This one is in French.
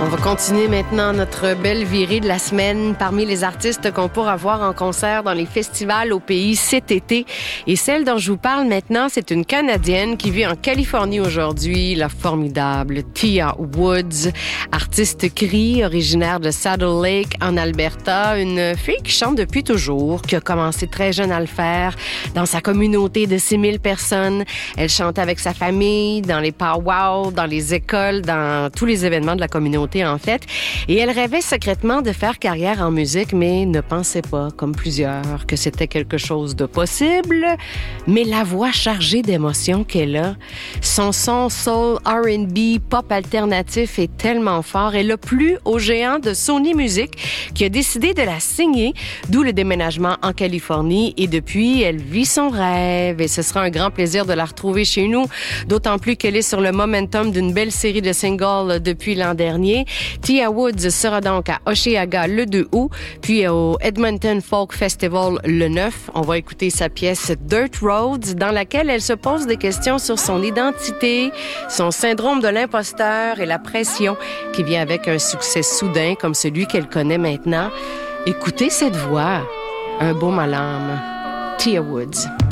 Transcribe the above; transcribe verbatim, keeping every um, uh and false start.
On va continuer maintenant notre belle virée de la semaine parmi les artistes qu'on pourra voir en concert dans les festivals au pays cet été. Et celle dont je vous parle maintenant, c'est une Canadienne qui vit en Californie aujourd'hui, la formidable Tia Woods, artiste cri, originaire de Saddle Lake en Alberta, une fille qui chante depuis toujours, qui a commencé très jeune à le faire dans sa communauté de six mille personnes. Elle chante avec sa famille, dans les powwows, dans les écoles, dans tous les événements de la communauté en fait. Et elle rêvait secrètement de faire carrière en musique, mais ne pensait pas, comme plusieurs, que c'était quelque chose de possible. Mais la voix chargée d'émotions qu'elle a, son son soul, R and B, pop alternatif est tellement fort. Elle a plu au géant de Sony Music qui a décidé de la signer, d'où le déménagement en Californie. Et depuis, elle vit son rêve. Et ce sera un grand plaisir de la retrouver chez nous, d'autant plus qu'elle est sur le momentum d'une belle série de singles depuis l'an dernier. Tia Woods sera donc à Osheaga le deux août, puis au Edmonton Folk Festival le neuf. On va écouter sa pièce Dirt Roads, dans laquelle elle se pose des questions sur son identité, son syndrome de l'imposteur et la pression qui vient avec un succès soudain comme celui qu'elle connaît maintenant. Écoutez cette voix, un baume à l'âme. Tia Woods.